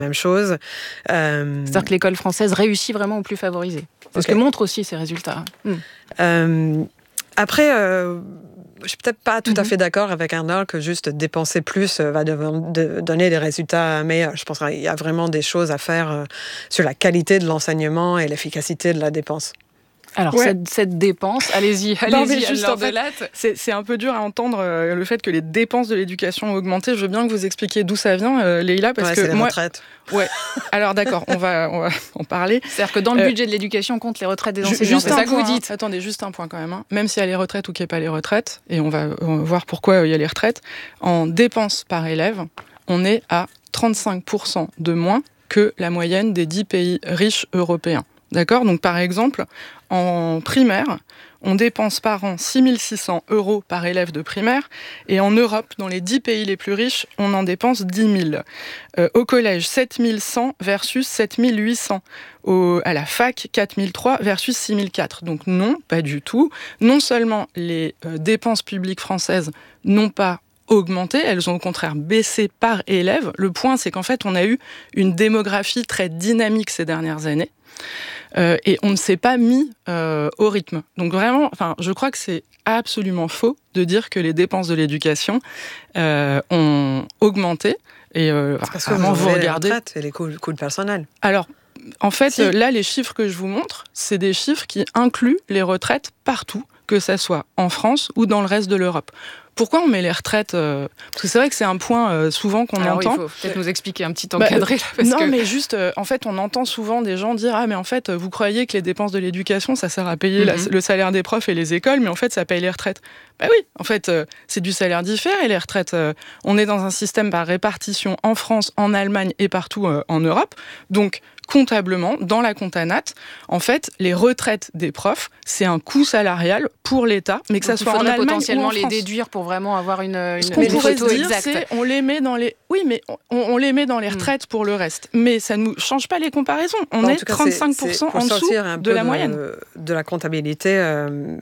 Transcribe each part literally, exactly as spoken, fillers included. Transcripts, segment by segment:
même chose. Euh... C'est-à-dire que l'école française réussit vraiment aux plus favorisés. C'est okay. Ce que montrent aussi ces résultats. Mmh. Euh, après, euh, je suis peut-être pas tout mmh. à fait d'accord avec Arnold que juste dépenser plus va de, de donner des résultats meilleurs. Je pense qu'il y a vraiment des choses à faire sur la qualité de l'enseignement et l'efficacité de la dépense. Alors, ouais. cette, cette dépense, allez-y, allez-y, non, mais juste, en fait, c'est, c'est un peu dur à entendre euh, le fait que les dépenses de l'éducation ont augmenté. Je veux bien que vous expliquiez d'où ça vient, euh, Leïla, parce ouais, que c'est les moi, retraites. Ouais. Alors d'accord, on va, on va en parler. C'est-à-dire que dans le budget euh, de l'éducation, on compte les retraites des enseignants. C'est ça que vous dites. Hein. Attendez, juste un point quand même. Hein. Même s'il y a les retraites ou qu'il n'y a pas les retraites, et on va, on va voir pourquoi il y a les retraites, en dépenses par élève, on est à trente-cinq pour cent de moins que la moyenne des dix pays riches européens. D'accord ? Donc par exemple, en primaire, on dépense par an six mille six cents euros par élève de primaire, et en Europe, dans les dix pays les plus riches, on en dépense dix mille. Euh, au collège, sept mille cent versus sept mille huit cents. Au, à la fac, quatre mille trois versus six mille quatre. Donc non, pas du tout. Non seulement les euh, dépenses publiques françaises n'ont pas augmenté, elles ont au contraire baissé par élève. Le point, c'est qu'en fait, on a eu une démographie très dynamique ces dernières années. Euh, et on ne s'est pas mis euh, au rythme. Donc vraiment, enfin, je crois que c'est absolument faux de dire que les dépenses de l'éducation euh, ont augmenté. Et euh, parce que vous, vous regardez les retraites et les coûts, coûts de personnel. Alors, en fait, si. là, les chiffres que je vous montre, c'est des chiffres qui incluent les retraites partout, que ça soit en France ou dans le reste de l'Europe. Pourquoi on met les retraites euh, Parce que c'est vrai que c'est un point euh, souvent qu'on Alors entend. Il faut peut-être nous expliquer un petit encadré. Bah, là, parce non, que... mais juste, euh, en fait, on entend souvent des gens dire « Ah, mais en fait, vous croyez que les dépenses de l'éducation, ça sert à payer mm-hmm. la, le salaire des profs et les écoles, mais en fait, ça paye les retraites. » Bah oui, en fait, euh, c'est du salaire différé, les retraites. Euh, on est dans un système par répartition en France, en Allemagne et partout euh, en Europe. Donc, comptablement, dans la comptanate, en fait, les retraites des profs, c'est un coût salarial pour l'État, mais que Donc ça soit en Allemagne potentiellement ou en France. les déduire pour vraiment avoir une, une, Ce qu'on une pourrait photo dire, exacte. c'est on les met dans les, oui, mais on, on les met dans les retraites mmh. pour le reste. Mais ça ne nous change pas les comparaisons. On bon, est cas, trente-cinq pour cent c'est, c'est en dessous de la de, moyenne. De la comptabilité. Euh,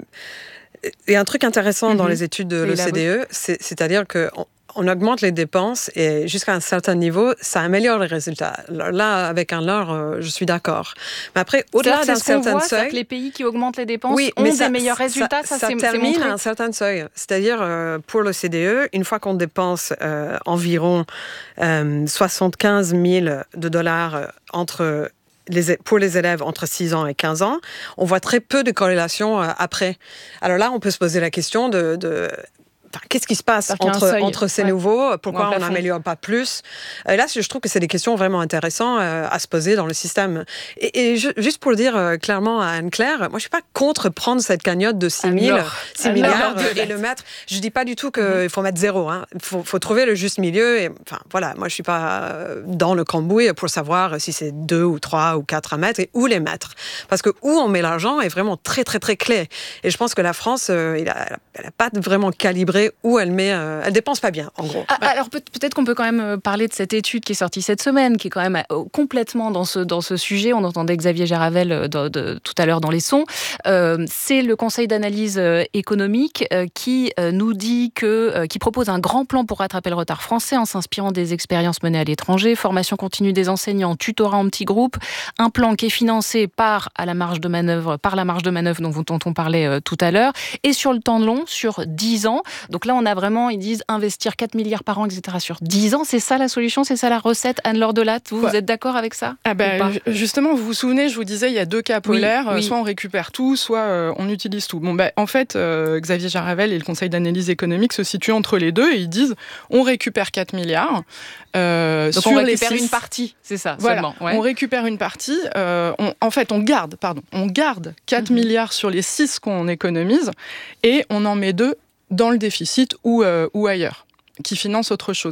et un truc intéressant mmh. dans les études de l'O C D E, c'est, c'est-à-dire que on, on augmente les dépenses et jusqu'à un certain niveau, ça améliore les résultats. Là, avec un leurre, je suis d'accord. Mais après, au-delà d'un certain voit, seuil... que les pays qui augmentent les dépenses oui, ont mais des ça, meilleurs résultats. Ça, ça, ça c'est, termine c'est à un certain seuil. C'est-à-dire, euh, pour l'O C D E, une fois qu'on dépense euh, environ euh, soixante-quinze mille de dollars entre... Les, pour les élèves entre six ans et quinze ans, on voit très peu de corrélation euh, après. Alors là, on peut se poser la question de... de Enfin, qu'est-ce qui se passe entre, entre ces ouais. nouveaux ? Pourquoi on n'améliore pas plus ? Et là, je trouve que c'est des questions vraiment intéressantes euh, à se poser dans le système. Et, et je, juste pour le dire euh, clairement à Anne-Claire, moi, je ne suis pas contre prendre cette cagnotte de six mille, six milliards euh, et le mettre. Je ne dis pas du tout qu'il mm-hmm. faut mettre zéro. Il hein. faut, faut trouver le juste milieu. Et, enfin, voilà, moi, je ne suis pas dans le cambouis pour savoir si c'est deux ou trois ou quatre à mettre et où les mettre. Parce que où on met l'argent est vraiment très, très, très clé. Et je pense que la France, euh, elle n'a pas vraiment calibré où elle met, euh, elle dépense pas bien, en gros. Ah, alors peut- peut-être qu'on peut quand même parler de cette étude qui est sortie cette semaine, qui est quand même euh, complètement dans ce dans ce sujet. On entendait Xavier Garavel de, de, tout à l'heure dans les sons. Euh, c'est le Conseil d'analyse euh, économique euh, qui euh, nous dit que, euh, qui propose un grand plan pour rattraper le retard français en s'inspirant des expériences menées à l'étranger, formation continue des enseignants, tutorat en petits groupes, un plan qui est financé par à la marge de manœuvre, par la marge de manœuvre dont, dont on parlait euh, tout à l'heure, et sur le temps long, sur dix ans. Donc là, on a vraiment, ils disent, investir quatre milliards par an, et cetera sur dix ans. C'est ça la solution, c'est ça la recette, Anne-Laure Delatte. Vous, ouais. vous êtes d'accord avec ça ah ben, justement, vous vous souvenez, je vous disais, il y a deux cas polaires. Oui, oui. Soit on récupère tout, soit euh, on utilise tout. Bon, ben, en fait, euh, Xavier Garavel et le Conseil d'analyse économique se situent entre les deux et ils disent, on récupère quatre milliards. Euh, Donc sur on récupère les six... une partie, c'est ça voilà, seulement. Ouais. On récupère une partie. Euh, on, en fait, on garde, pardon, on garde quatre mm-hmm. milliards sur les six qu'on économise et on en met deux dans le déficit ou, euh, ou ailleurs, qui finance autre chose.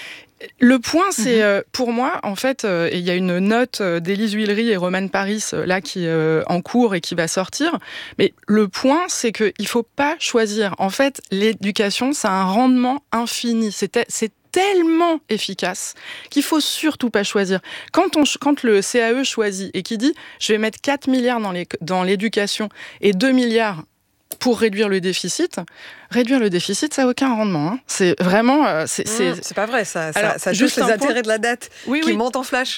Le point, c'est, mmh. euh, pour moi, en fait, euh, et il y a une note euh, d'Élise Huillery et Romane Paris, euh, là, qui est euh, en cours et qui va sortir, mais le point, c'est qu'il ne faut pas choisir. En fait, l'éducation, ça a un rendement infini. C'est, c'est tellement efficace qu'il faut surtout pas choisir. Quand, on, quand le C A E choisit et qui dit « je vais mettre quatre milliards dans, les, dans l'éducation et deux milliards pour réduire le déficit », réduire le déficit, ça n'a aucun rendement. Hein. C'est vraiment... Euh, c'est, c'est... Mmh, c'est pas vrai, ça. ça, Alors, ça juste les intérêts point... de la dette oui, qui oui. montent en flash.